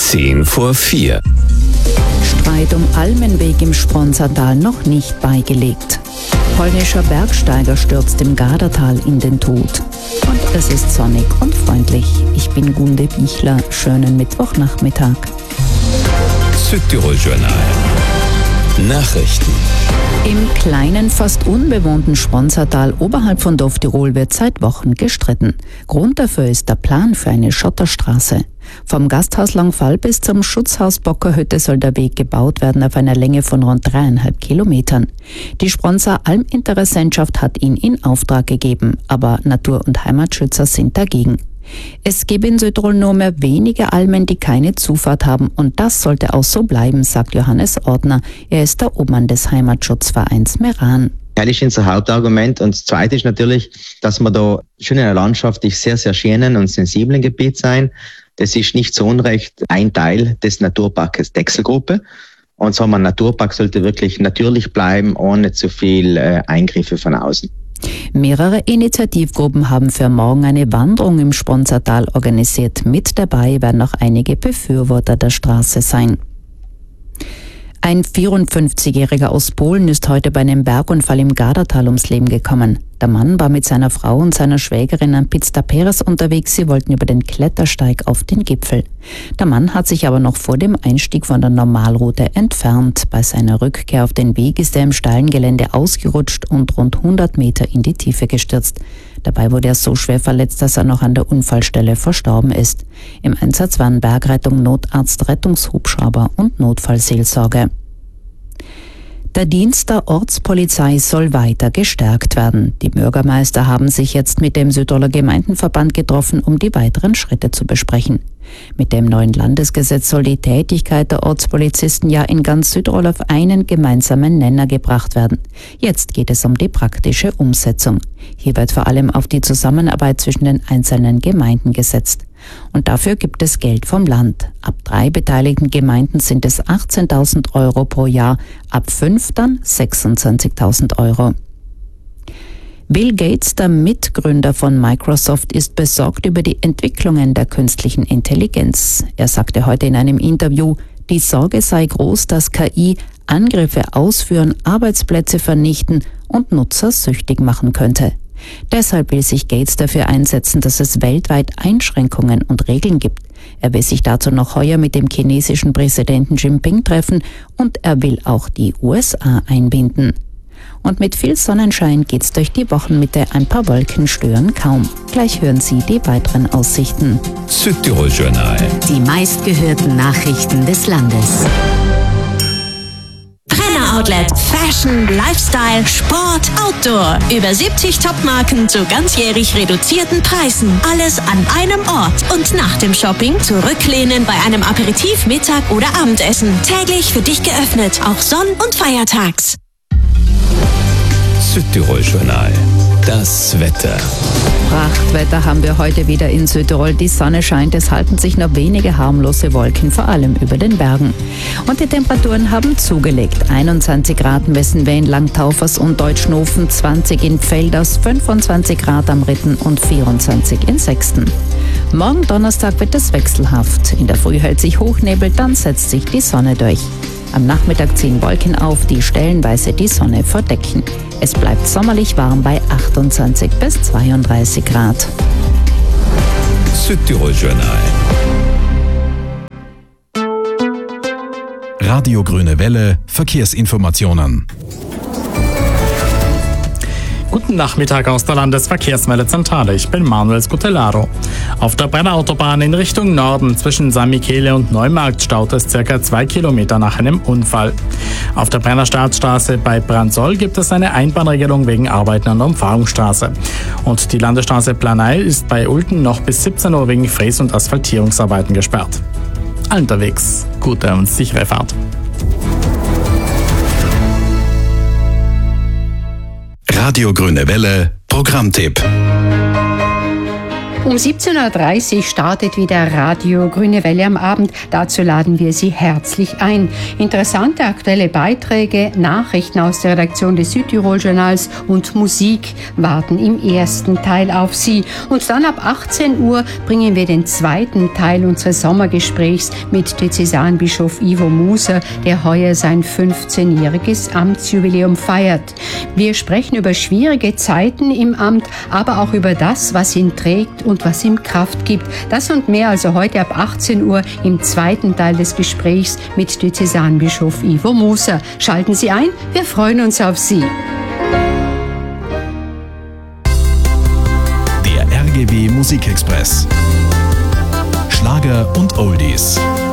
4:10. Streit um Almenweg im Sponsertal noch nicht beigelegt. Polnischer Bergsteiger stürzt im Gardatal in den Tod. Und es ist sonnig und freundlich. Ich bin Gunde Bichler. Schönen Mittwochnachmittag. Südtirol Journal. Nachrichten. Im kleinen, fast unbewohnten Sponsertal oberhalb von Dovtirol wird seit Wochen gestritten. Grund dafür ist der Plan für eine Schotterstraße. Vom Gasthaus Langfall bis zum Schutzhaus Bockerhütte soll der Weg gebaut werden auf einer Länge von rund 3,5 Kilometern. Die Sponsor Alminteressentschaft hat ihn in Auftrag gegeben, aber Natur- und Heimatschützer sind dagegen. Es gebe in Südtirol nur mehr wenige Almen, die keine Zufahrt haben, und das sollte auch so bleiben, sagt Johannes Ordner. Er ist der Obmann des Heimatschutzvereins Meran. Das ist unser Hauptargument. Und das Zweite ist natürlich, dass wir da schon in einer landschaftlich sehr, sehr schönen und sensiblen Gebiet sein. Das ist nicht zu Unrecht ein Teil des Naturparkes Dechselgruppe. Und so ein Naturpark sollte wirklich natürlich bleiben, ohne zu viel Eingriffe von außen. Mehrere Initiativgruppen haben für morgen eine Wanderung im Sponsertal organisiert. Mit dabei werden auch einige Befürworter der Straße sein. Ein 54-Jähriger aus Polen ist heute bei einem Bergunfall im Gardatal ums Leben gekommen. Der Mann war mit seiner Frau und seiner Schwägerin am Piz da Peres unterwegs. Sie wollten über den Klettersteig auf den Gipfel. Der Mann hat sich aber noch vor dem Einstieg von der Normalroute entfernt. Bei seiner Rückkehr auf den Weg ist er im steilen Gelände ausgerutscht und rund 100 Meter in die Tiefe gestürzt. Dabei wurde er so schwer verletzt, dass er noch an der Unfallstelle verstorben ist. Im Einsatz waren Bergrettung, Notarzt, Rettungshubschrauber und Notfallseelsorge. Der Dienst der Ortspolizei soll weiter gestärkt werden. Die Bürgermeister haben sich jetzt mit dem Südtiroler Gemeindenverband getroffen, um die weiteren Schritte zu besprechen. Mit dem neuen Landesgesetz soll die Tätigkeit der Ortspolizisten ja in ganz Südtirol auf einen gemeinsamen Nenner gebracht werden. Jetzt geht es um die praktische Umsetzung. Hier wird vor allem auf die Zusammenarbeit zwischen den einzelnen Gemeinden gesetzt. Und dafür gibt es Geld vom Land. Ab 3 beteiligten Gemeinden sind es 18.000 Euro pro Jahr, ab 5 dann 26.000 Euro. Bill Gates, der Mitgründer von Microsoft, ist besorgt über die Entwicklungen der künstlichen Intelligenz. Er sagte heute in einem Interview, die Sorge sei groß, dass KI Angriffe ausführen, Arbeitsplätze vernichten und Nutzer süchtig machen könnte. Deshalb will sich Gates dafür einsetzen, dass es weltweit Einschränkungen und Regeln gibt. Er will sich dazu noch heuer mit dem chinesischen Präsidenten Xi Jinping treffen und er will auch die USA einbinden. Und mit viel Sonnenschein geht's durch die Wochenmitte, ein paar Wolken stören kaum. Gleich hören Sie die weiteren Aussichten. Südtirol Journal. Die meistgehörten Nachrichten des Landes. Outlet, Fashion, Lifestyle, Sport, Outdoor. Über 70 Topmarken zu ganzjährig reduzierten Preisen. Alles an einem Ort. Und nach dem Shopping zurücklehnen bei einem Aperitif, Mittag oder Abendessen. Täglich für dich geöffnet, auch sonn- und feiertags. Südtirol Journal. Das Wetter. Prachtwetter haben wir heute wieder in Südtirol. Die Sonne scheint, es halten sich nur wenige harmlose Wolken, vor allem über den Bergen. Und die Temperaturen haben zugelegt. 21 Grad messen wir in Langtaufers und Deutschnofen, 20 in Felders, 25 Grad am Ritten und 24 in Sexten. Morgen Donnerstag wird es wechselhaft. In der Früh hält sich Hochnebel, dann setzt sich die Sonne durch. Am Nachmittag ziehen Wolken auf, die stellenweise die Sonne verdecken. Es bleibt sommerlich warm bei 28 bis 32 Grad. Südtirol Journal. Radio Grüne Welle, Verkehrsinformationen. Guten Nachmittag aus der Landesverkehrsmeldezentrale. Ich bin Manuel Scutellaro. Auf der Brennerautobahn in Richtung Norden zwischen San Michele und Neumarkt staut es ca. 2 Kilometer nach einem Unfall. Auf der Brenner-Staatsstraße bei Brandsol gibt es eine Einbahnregelung wegen Arbeiten an der Umfahrungsstraße. Und die Landesstraße Planei ist bei Ulten noch bis 17 Uhr wegen Fräs- und Asphaltierungsarbeiten gesperrt. Unterwegs, gute und sichere Fahrt. Radio Grüne Welle, Programmtipp. Um 17.30 Uhr startet wieder Radio Grüne Welle am Abend. Dazu laden wir Sie herzlich ein. Interessante aktuelle Beiträge, Nachrichten aus der Redaktion des Südtirol-Journals und Musik warten im ersten Teil auf Sie. Und dann ab 18 Uhr bringen wir den zweiten Teil unseres Sommergesprächs mit Diözesanbischof Ivo Muser, der heuer sein 15-jähriges Amtsjubiläum feiert. Wir sprechen über schwierige Zeiten im Amt, aber auch über das, was ihn trägt und was ihm Kraft gibt. Das und mehr also heute ab 18 Uhr im zweiten Teil des Gesprächs mit Diözesanbischof Ivo Muser. Schalten Sie ein, wir freuen uns auf Sie. Der RGW Musikexpress. Schlager und Oldies.